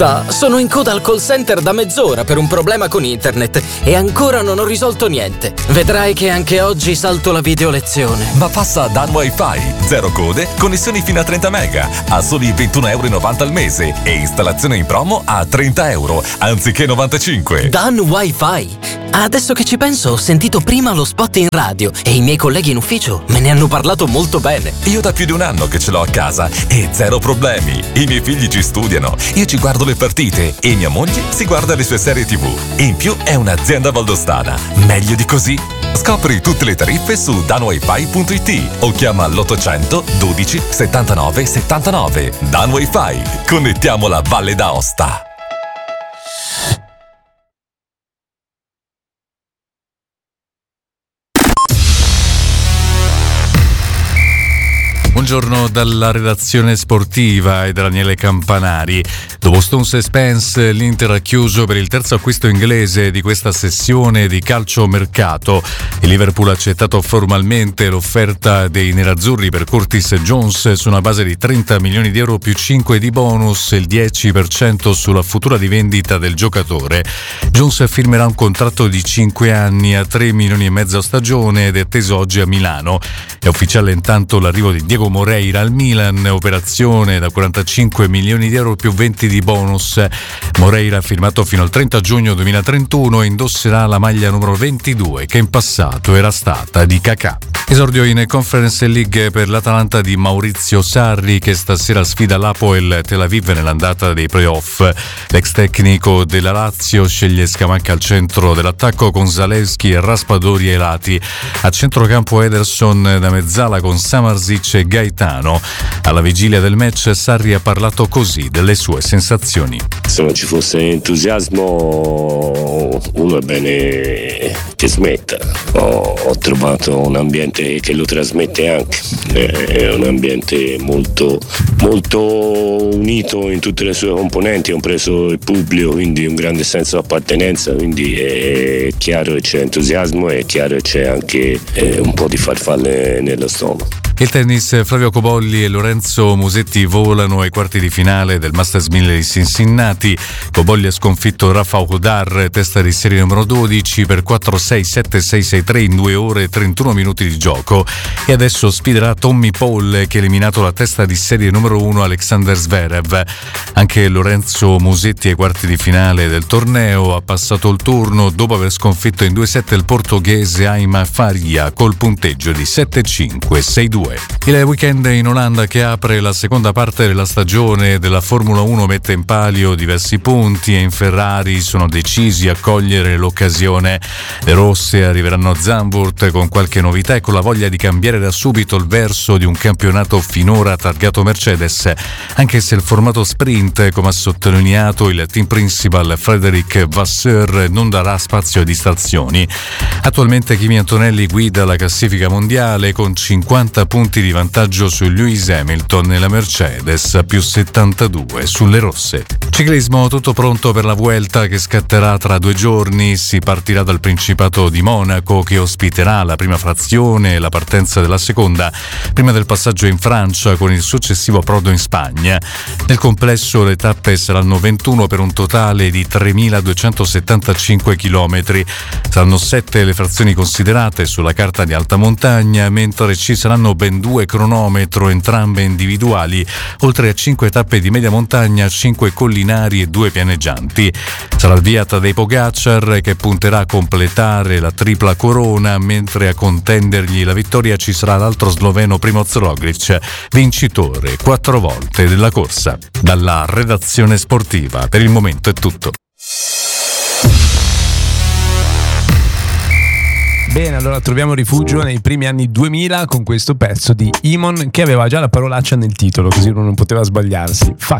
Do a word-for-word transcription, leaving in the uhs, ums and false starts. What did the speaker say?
Sono in coda al call center da mezz'ora per un problema con internet e ancora non ho risolto niente. Vedrai che anche oggi salto la video lezione. Ma passa a Dan Wi-Fi. Zero code, connessioni fino a trenta mega, a soli ventuno virgola novanta euro al mese e installazione in promo a trenta euro, anziché novantacinque. Dan Wi-Fi. Adesso che ci penso, ho sentito prima lo spot in radio e i miei colleghi in ufficio me ne hanno parlato molto bene. Io da più di un anno che ce l'ho a casa e zero problemi. I miei figli ci studiano, io ci guardo le partite e mia moglie si guarda le sue serie tivù. In più è un'azienda valdostana. Meglio di così? Scopri tutte le tariffe su dan wifi punto it o chiama l'ottocento dodici settantanove settantanove. Dan Wi-Fi. Connettiamo la Valle d'Aosta. Buongiorno dalla redazione sportiva e da Daniele Campanari. Dopo Stones e Spence, l'Inter ha chiuso per il terzo acquisto inglese di questa sessione di calciomercato. Il Liverpool ha accettato formalmente l'offerta dei nerazzurri per Curtis Jones su una base di trenta milioni di euro più cinque di bonus e il dieci per cento sulla futura di vendita del giocatore. Jones firmerà un contratto di cinque anni a tre milioni e mezzo a stagione ed è atteso oggi a Milano. È ufficiale intanto l'arrivo di Diego Moreira al Milan, operazione da quarantacinque milioni di euro più venti di bonus. Moreira ha firmato fino al trenta giugno duemilatrentuno e indosserà la maglia numero ventidue che in passato era stata di Kakà. Esordio in Conference League per l'Atalanta di Maurizio Sarri che stasera sfida l'Hapoel Tel Aviv nell'andata dei playoff. L'ex tecnico della Lazio sceglie Scamacca al centro dell'attacco con Zalewski, Raspadori e Lati. A centrocampo Ederson da mezzala con Samarzic e Gaetano. Alla vigilia del match Sarri ha parlato così delle sue sensazioni. Se non ci fosse entusiasmo uno è bene che smetta. Ho, ho trovato un ambiente che lo trasmette anche, è un ambiente molto, molto unito in tutte le sue componenti, ho preso il pubblico, quindi un grande senso di appartenenza, quindi è chiaro che c'è entusiasmo e è chiaro che c'è anche eh, un po' di farfalle nello stomaco. Il tennis, Flavio Cobolli e Lorenzo Musetti volano ai quarti di finale del Masters mille di Cincinnati. Cobolli ha sconfitto Rafa Hodar, testa di serie numero dodici, per quattro sei sette sei sei tre in due ore e trentuno minuti di gioco. E adesso sfiderà Tommy Paul, che ha eliminato la testa di serie numero uno Alexander Zverev. Anche Lorenzo Musetti ai quarti di finale del torneo ha passato il turno dopo aver sconfitto in due set il portoghese Aima Faria col punteggio di sette cinque sei due. Il weekend in Olanda che apre la seconda parte della stagione della Formula uno mette in palio diversi punti e in Ferrari sono decisi a cogliere l'occasione. Le rosse arriveranno a Zandvoort con qualche novità e con la voglia di cambiare da subito il verso di un campionato finora targato Mercedes, anche se il formato sprint, come ha sottolineato il team principal Frédéric Vasseur, non darà spazio a distrazioni. Attualmente Kimi Antonelli guida la classifica mondiale con cinquanta punti di vantaggio su Lewis Hamilton e la Mercedes più settantadue sulle rosse. Ciclismo, tutto pronto per la Vuelta che scatterà tra due giorni. Si partirà dal Principato di Monaco che ospiterà la prima frazione e la partenza della seconda prima del passaggio in Francia con il successivo approdo in Spagna. Nel complesso le tappe saranno ventuno per un totale di tremiladuecentosettantacinque chilometri. Saranno sette le frazioni considerate sulla carta di alta montagna, mentre ci saranno ben due cronometro, entrambe individuali, oltre a cinque tappe di media montagna, cinque collinari e due pianeggianti. Sarà il via Tadej Pogacar che punterà a completare la tripla corona, mentre a contendergli la vittoria ci sarà l'altro sloveno Primoz Roglic, vincitore quattro volte della corsa. Dalla redazione sportiva per il momento è tutto. Bene, allora troviamo rifugio nei primi anni duemila con questo pezzo di Imon che aveva già la parolaccia nel titolo, così uno non poteva sbagliarsi. Fuck